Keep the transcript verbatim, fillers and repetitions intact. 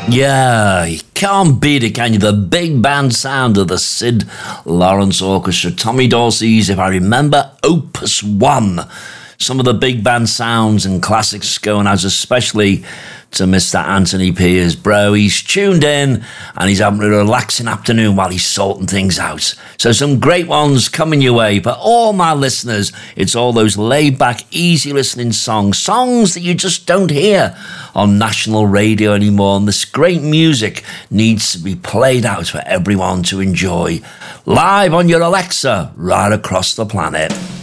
Yeah, you can't beat it, can you? The big band sound of the Sid Lawrence Orchestra. Tommy Dorsey's, if I remember, Opus One. Some of the big band sounds and classics going out, especially to Mister Anthony Piers, bro. He's tuned in and he's having a relaxing afternoon while he's sorting things out. So some great ones coming your way. But all my listeners, it's all those laid-back, easy listening songs, songs that you just don't hear on national radio anymore. And this great music needs to be played out for everyone to enjoy live on your Alexa right across the planet.